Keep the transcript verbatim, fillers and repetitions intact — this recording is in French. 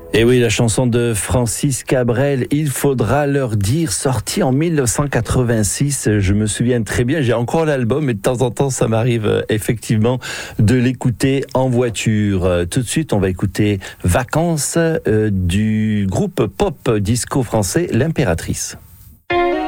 Et oui, la chanson de Francis Cabrel, Il faudra leur dire, sortie en mille neuf cent quatre-vingt-six. Je me souviens très bien, j'ai encore l'album et de temps en temps, ça m'arrive effectivement de l'écouter en voiture. Tout de suite, on va écouter Vacances euh, du groupe pop disco français L'Impératrice.